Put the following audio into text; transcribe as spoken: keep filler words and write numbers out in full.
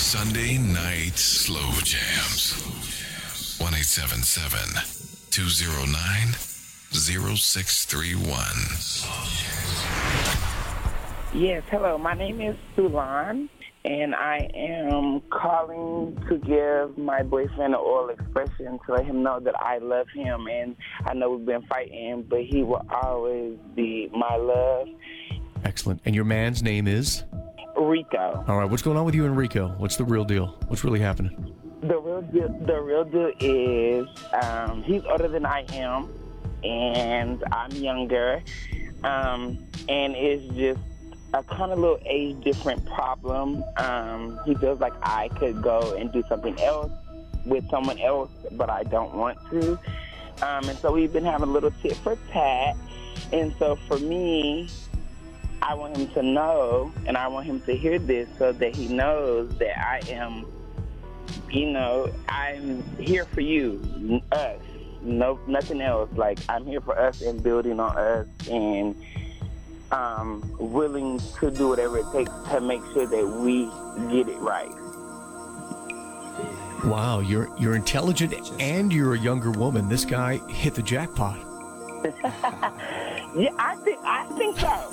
Sunday Night Slow Jams. one eight seven seven, two oh nine, oh six three one. Yes, hello. My name is Sulan, and I am calling to give my boyfriend an oral expression to let him know that I love him, and I know we've been fighting, but he will always be my love. Excellent. And your man's name is? Rico. All right, what's going on with you and Rico? What's the real deal? What's really happening? The real deal, the real deal is um, he's older than I am, and I'm younger, um, and it's just a kind of little age different problem. Um, he feels like I could go and do something else with someone else, but I don't want to. Um, and so we've been having a little tit for tat. And so for me, I want him to know, and I want him to hear this so that he knows that I am, you know, I'm here for you, us, no, nothing else. Like, I'm here for us and building on us, and um, willing to do whatever it takes to make sure that we get it right. Wow, you're you're intelligent and you're a younger woman. This guy hit the jackpot. Yeah, I think I think so.